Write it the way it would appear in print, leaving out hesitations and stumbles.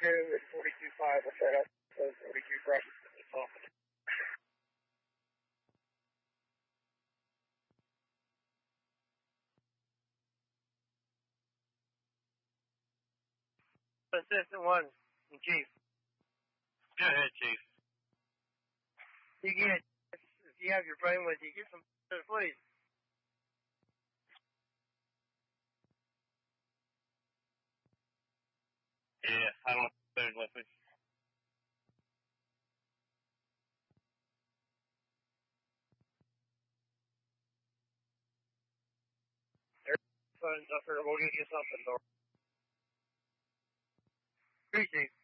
Good, 42.5, what's that? 42 pressure. Assistant 1, Chief. Go ahead, Chief. If you have your brain with you, get some please. Yeah, I don't want to put it with me. Phone's up here, we'll get you something, though. Appreciate it.